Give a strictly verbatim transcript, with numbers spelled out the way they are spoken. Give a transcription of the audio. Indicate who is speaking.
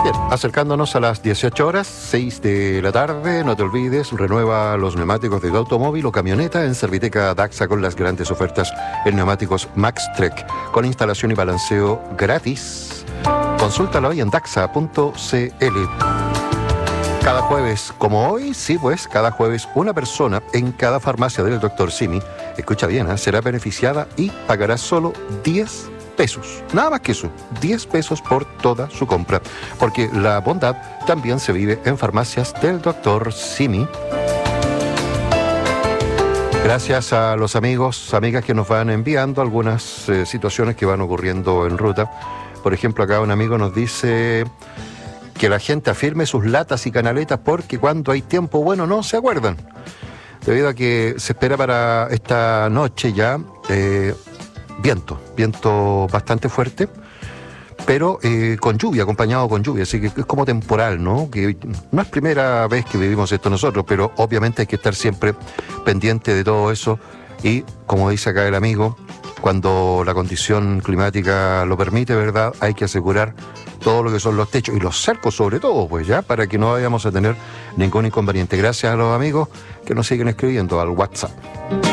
Speaker 1: Bien, acercándonos a las dieciocho horas, seis de la tarde, no te olvides, renueva los neumáticos de tu automóvil o camioneta en Serviteca Daxa con las grandes ofertas en neumáticos MaxTrek, con instalación y balanceo gratis. Consúltalo hoy en daxa punto c l. Cada jueves, como hoy, sí pues, cada jueves una persona en cada farmacia del doctor Simi, escucha bien, ¿eh? será beneficiada y pagará solo diez pesos. Nada más que eso, diez pesos por toda su compra. Porque la bondad también se vive en farmacias del doctor Simi. Gracias a los amigos, amigas que nos van enviando algunas eh, situaciones que van ocurriendo en ruta. Por ejemplo, acá un amigo nos dice que la gente afirme sus latas y canaletas porque cuando hay tiempo bueno no se acuerdan. Debido a que se espera para esta noche ya eh, viento, viento bastante fuerte, pero eh, con lluvia, acompañado con lluvia, así que es como temporal, ¿no? Que no es primera vez que vivimos esto nosotros, pero obviamente hay que estar siempre pendiente de todo eso y, como dice acá el amigo, cuando la condición climática lo permite, ¿verdad? Hay que asegurar todo lo que son los techos y los cercos sobre todo, pues ya, para que no vayamos a tener ningún inconveniente. Gracias a los amigos que nos siguen escribiendo al WhatsApp.